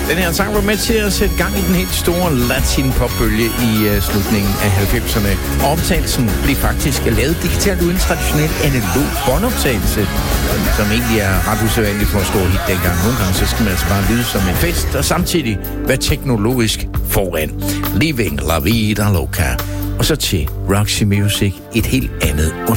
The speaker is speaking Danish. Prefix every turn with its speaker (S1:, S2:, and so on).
S1: Den her sang var med til at sætte gang i den helt store latin-popbølge i slutningen af 90'erne. Optagelsen blev faktisk lavet digitalt uden traditionel analog båndoptagelse, som egentlig er ret usædvanligt for at stå hit dengang. Nogle gange så skal man altså bare lyde som en fest, og samtidig være teknologisk foran. Living La Vida Loca. Og så til Roxy Music, et helt andet